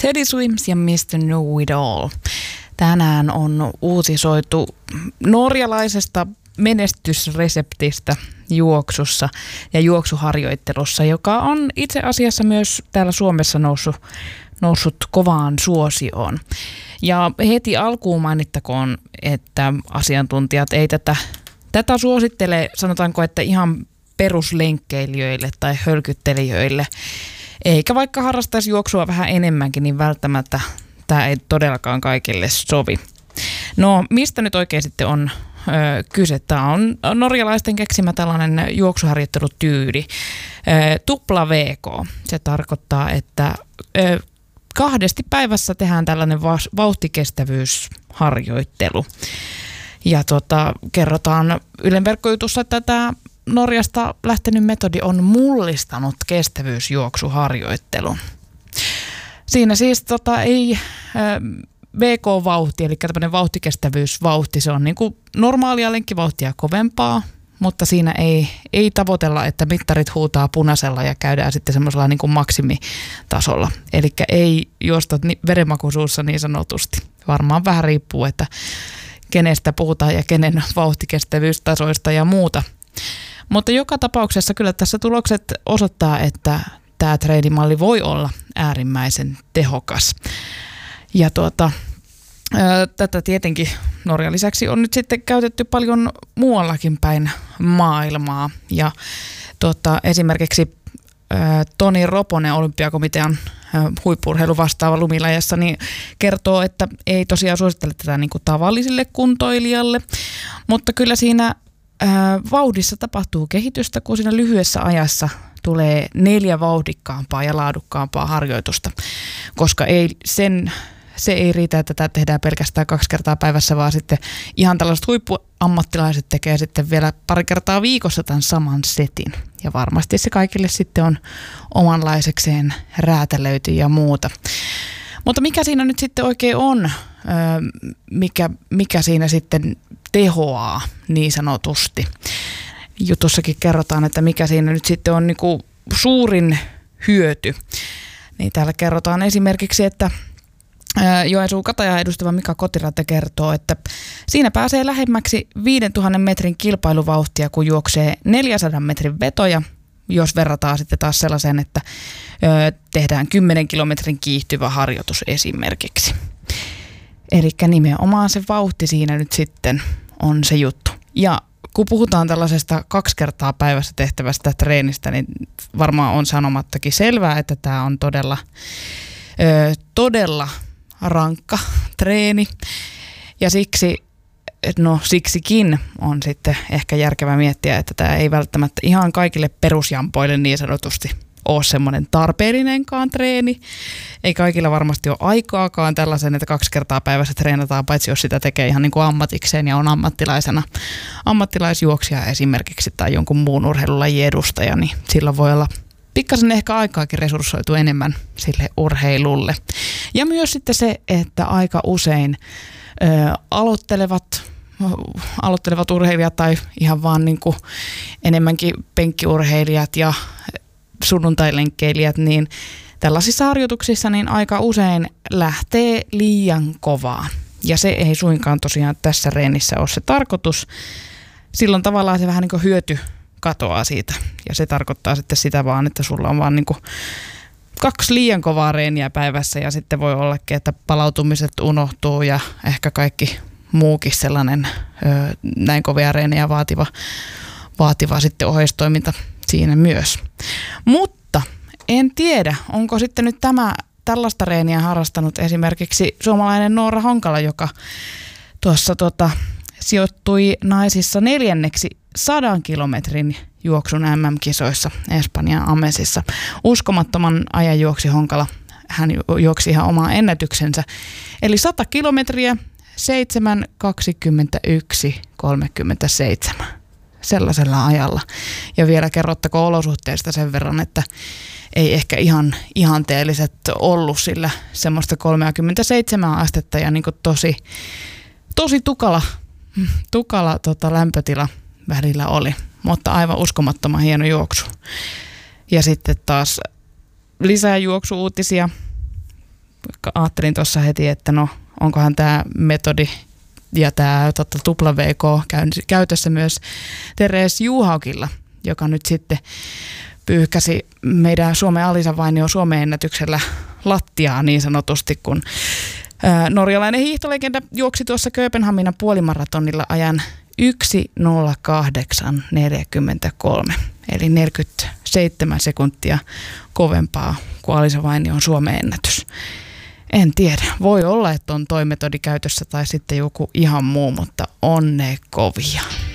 Teddy Swims ja Mr. Know It All. Tänään on uutisoitu norjalaisesta menestysreseptistä juoksussa ja juoksuharjoittelussa, joka on itse asiassa myös täällä Suomessa noussut kovaan suosioon. Ja heti alkuun mainittakoon, että asiantuntijat ei tätä suosittele, sanotaanko, että ihan peruslenkkeilijöille tai hölkyttelijöille, eikä vaikka harrastaisi juoksua vähän enemmänkin, niin välttämättä tämä ei todellakaan kaikille sovi. No, mistä nyt oikein sitten on kyse? Tämä on norjalaisten keksimä tällainen juoksuharjoittelutyyli, tupla VK. Se tarkoittaa, että 2 päivässä tehdään tällainen vauhtikestävyysharjoittelu. Ja kerrotaan Ylen verkkojutussa, että tämä Norjasta lähtenyt metodi on mullistanut kestävyysjuoksuharjoittelun. Siinä siis ei VK-vauhti, eli tämmöinen vauhtikestävyysvauhti, se on niin kuin normaalia lenkkivauhtia kovempaa, mutta siinä ei tavoitella, että mittarit huutaa punaisella ja käydään sitten semmoisella niin kuin maksimitasolla. Eli ei juosta verenmakuisuussa niin sanotusti. Varmaan vähän riippuu, että kenestä puhutaan ja kenen vauhtikestävyystasoista ja muuta. Mutta joka tapauksessa kyllä tässä tulokset osoittaa, että tämä treenimalli voi olla äärimmäisen tehokas. Ja tätä tietenkin Norjan lisäksi on nyt sitten käytetty paljon muuallakin päin maailmaa. Ja esimerkiksi Toni Roponen, Olympiakomitean huippu-urheilu vastaava lumilajassa, niin kertoo, että ei tosiaan suosittele tätä niin kuin tavallisille kuntoilijalle, mutta kyllä siinä vauhdissa tapahtuu kehitystä, kun siinä lyhyessä ajassa tulee 4 vauhdikkaampaa ja laadukkaampaa harjoitusta, koska se ei riitä, että tätä tehdään pelkästään 2 kertaa päivässä, vaan sitten ihan tällaiset huippuammattilaiset tekee sitten vielä 2 kertaa viikossa tämän saman setin. Ja varmasti se kaikille sitten on omanlaisekseen räätälöity ja muuta. Mutta mikä siinä nyt sitten oikein on, mikä siinä sitten tehoaa niin sanotusti? Jutussakin kerrotaan, että mikä siinä nyt sitten on niinku suurin hyöty. Niin täällä kerrotaan esimerkiksi, että Joensuun Katajaa edustava Mika Kotiranta kertoo, että siinä pääsee lähemmäksi 5000 metrin kilpailuvauhtia, kun juoksee 400 metrin vetoja, jos verrataan sitten taas sellaisen, että tehdään 10 kilometrin kiihtyvä harjoitus esimerkiksi. Eli nimenomaan se vauhti siinä nyt sitten on se juttu. Ja kun puhutaan tällaisesta 2 kertaa päivässä tehtävästä treenistä, niin varmaan on sanomattakin selvää, että tämä on todella rankka treeni. Ja siksikin on sitten ehkä järkevää miettiä, että tämä ei välttämättä ihan kaikille perusjampoille niin sanotusti ole semmoinen tarpeellinenkaan treeni. Ei kaikilla varmasti ole aikaakaan tällaisen, että 2 kertaa päivässä treenataan, paitsi jos sitä tekee ihan niin kuin ammatikseen ja on ammattilaisjuoksija esimerkiksi tai jonkun muun urheilulajin edustaja, niin sillä voi olla pikkasen ehkä aikaakin resurssoitu enemmän sille urheilulle. Ja myös sitten se, että aika usein aloittelevat urheilijat tai ihan vaan niin kuin enemmänkin penkkiurheilijat ja sunnuntailenkkeilijät, niin tällaisissa harjoituksissa niin aika usein lähtee liian kovaa. Ja se ei suinkaan tosiaan tässä reenissä ole se tarkoitus. Silloin tavallaan se vähän niin kuin hyöty katoaa siitä. Ja se tarkoittaa sitten sitä vaan, että sulla on vaan niin kuin 2 liian kovaa reeniä päivässä ja sitten voi ollakin, että palautumiset unohtuu ja ehkä kaikki muukin sellainen näin kovia reenejä vaativa sitten oheistoiminta siinä myös. Mutta en tiedä, onko sitten nyt tällaista reeniä harrastanut esimerkiksi suomalainen Noora Honkala, joka tuossa sijoittui naisissa 4. 100 kilometrin juoksun MM-kisoissa Espanjan Amesissa. Uskomattoman ajan juoksi Honkala. Hän juoksi ihan omaa ennätyksensä. Eli 100 kilometriä 7:21:37. Sellaisella ajalla. Ja vielä kerrottakoon olosuhteista sen verran, että ei ehkä ihan ihanteelliset ollut, sillä semmoista 37 astetta ja niin kuin tosi tukala lämpötila välillä oli, mutta aivan uskomattoman hieno juoksu. Ja sitten taas lisää juoksuuutisia. ajattelin tuossa heti, että no onkohan tämä metodi ja tämä WK käytössä myös Teres Johaugilla, joka nyt sitten pyyhkäsi meidän Suomen Alisa Vainio Suomen ennätyksellä lattiaa niin sanotusti, kun norjalainen hiihtolegenda juoksi tuossa Kööpenhaminan puolimaratonilla ajan 1:08:43, eli 47 sekuntia kovempaa kuin Alisa Vainion Suomen ennätys. En tiedä, voi olla, että on toi metodi käytössä tai sitten joku ihan muu, mutta on ne kovia.